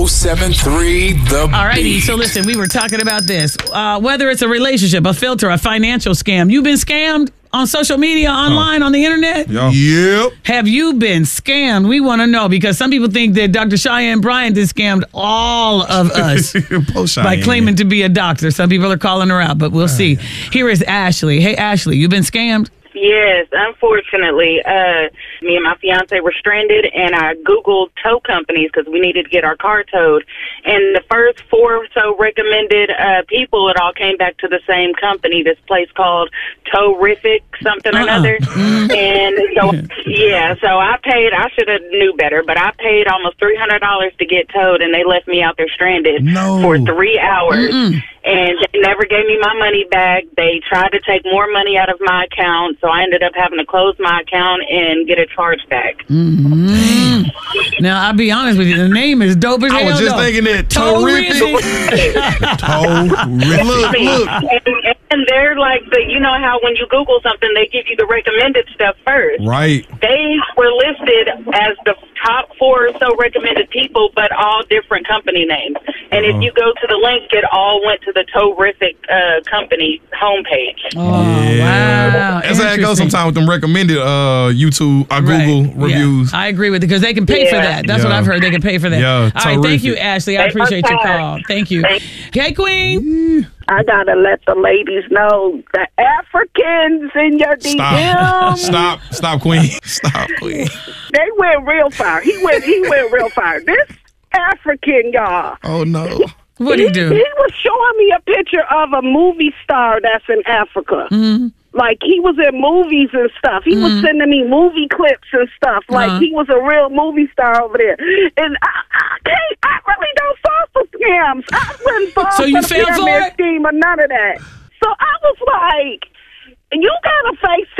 1073 The All righty, Beat. so listen, we were talking about this. Whether it's a relationship, a filter, a financial scam. You've been scammed on social media, online, on the internet? Yep. Have you been scammed? We want to know because some people think that Dr. Cheyenne Bryant has scammed all of us by claiming to be a doctor. Some people are calling her out, but we'll see. Here is Ashley. Hey, Ashley, you been scammed? Yes, unfortunately, me and my fiance were stranded, and I Googled tow companies because we needed to get our car towed. And the first 4 or so recommended people, it all came back to the same company, this place called Towrific something or another. And so, so I paid, I should have knew better, but I paid almost $300 to get towed, and they left me out there stranded for 3 hours. And they never gave me my money back. They tried to take more money out of my account, so I ended up having to close my account and get a chargeback. Now, I'll be honest with you. The name is dope as hell. I was just thinking that. Towrific. Look. And they're like, you know how when you Google something, they give you the recommended stuff first. Right. They were listed as the top 4 or so recommended people, but all different company names. And if you go to the link, it all went to the Towrific company homepage. Wow. That's how it goes sometimes with them recommended YouTube or Google reviews. I agree with it because they can pay for that. That's what I've heard. They can pay for that. Yeah, all right. Thank you, Ashley. I appreciate your call. Thank you. Okay, Queen. I gotta let the ladies know the Africans in your DM. Stop, Queen. Stop, Queen. They went real far. He went real far. This African, y'all. Oh no. What'd he do? He was showing me a picture of a movie star that's in Africa. Like, he was in movies and stuff. He was sending me movie clips and stuff. Like, he was a real movie star over there. And I really don't fall for scams. I wouldn't fall for the pyramid scheme or none of that. So I was like, you got to face